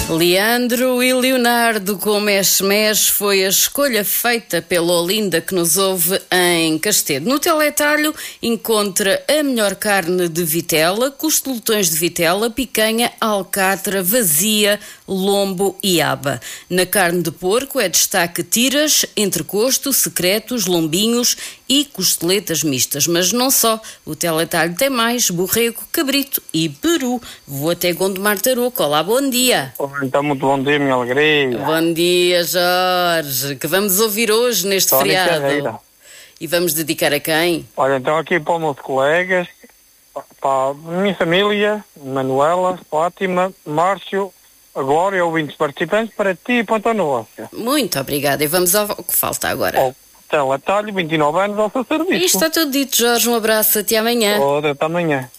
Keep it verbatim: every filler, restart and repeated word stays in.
Leandro e Leonardo com Mexe-Mexe foi a escolha feita pela Olinda que nos ouve em Castedo. No teletalho encontra a melhor carne de vitela, costelotões de vitela, picanha, alcatra, vazia, lombo e aba. Na carne de porco é destaque tiras, entrecosto, secretos, lombinhos e costeletas mistas. Mas não só, o teletalho tem mais borrego, cabrito e peru. Vou até Gondomar Tarouca. Olá, bom dia. Então, muito bom dia, minha alegria. Bom dia, Jorge. Que vamos ouvir hoje neste Tony feriado? Carreira. E vamos dedicar a quem? Olha, então aqui para os meus colegas, para a minha família, Manuela, Fátima, Márcio, a Glória, ouvintes participantes, para ti e para a tua negócio. Muito obrigada. E vamos ao que falta agora. Oh, teletalho, vinte e nove anos ao seu serviço. Isto está tudo dito, Jorge. Um abraço. Até amanhã. Oh, até amanhã.